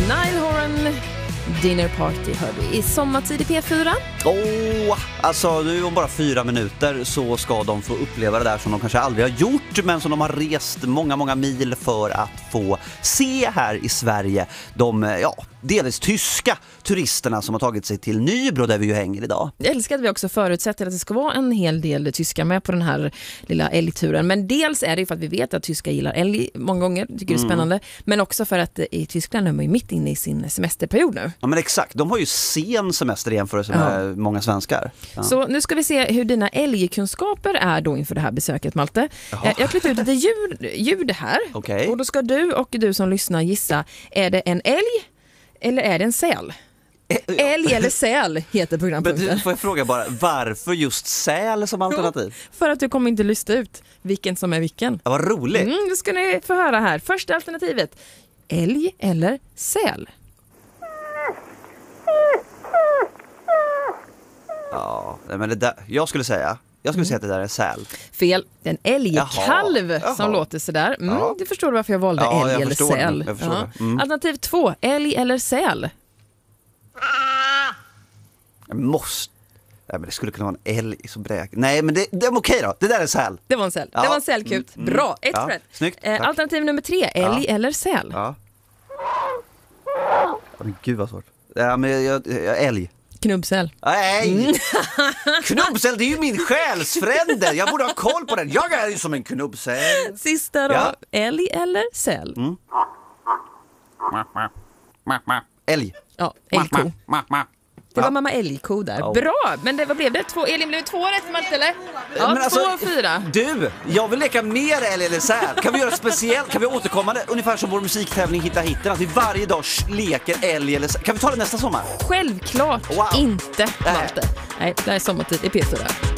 Niall Horan, Dinner Party hör du i sommartid i P4. Alltså nu om bara 4 minuter så ska de få uppleva det där som de kanske aldrig har gjort, men som de har rest många mil för att få se här i Sverige. De, delvis tyska turisterna som har tagit sig till Nybro där vi ju hänger idag. Jag älskar att vi också förutsätter att det ska vara en hel del tyskar med på den här lilla älgturen. Men dels är det för att vi vet att tyskar gillar älg många gånger, tycker det är spännande. Men också för att i Tyskland är man ju mitt inne i sin semesterperiod nu. Ja men exakt, de har ju sen semester i jämförelse med många svenskar. Ja. Så nu ska vi se hur dina älgkunskaper är då inför det här besöket, Malte. Jag har klätt ut lite ljud här. Okay. Och då ska du och du som lyssnar gissa, är det en älg eller är det en säl? Älg eller säl heter programpunkten. Men får jag fråga bara, varför just säl som alternativ? För att du kommer inte lyssna ut vilken som är vilken. Ja, vad roligt. Det ska ni få höra här. Första alternativet, älg eller säl? Ja, men det där, jag skulle säga att det där är säl. Fel, det är en älgkalv som låter sådär. Du förstår varför jag valde älg eller säl. Jag förstår det. Alternativ 2, älg eller säl? Nej, men det skulle kunna vara en älg som bräk. Nej, men det är okej då. Det där är säl. Det var en säl. Det var en sälkut. Bra, ett rätt. Snyggt. Alternativ nummer 3, älg eller säl? Ja. Men gud vad svårt. Ja, men jag älg. Knubbsäl. Nej! Knubbsäl, det är ju min själsfrände. Jag borde ha koll på den. Jag är ju som en knubbsäl. Sista då, älg eller säl? Älg. Ja, älgko. Det var mamma älgko där. Bra, men vad blev det? Elin blev 2 rätt, Malte, eller? Ja, men 2 av 4. Du, jag vill leka mer älg eller säl. Kan vi göra speciellt? Kan vi återkomma ungefär som vår musiktävling Hitta hitten? Att vi varje dag leker älg eller säl. Kan vi ta det nästa sommar? Självklart inte, Malte. Nej, det här är sommartid i P4.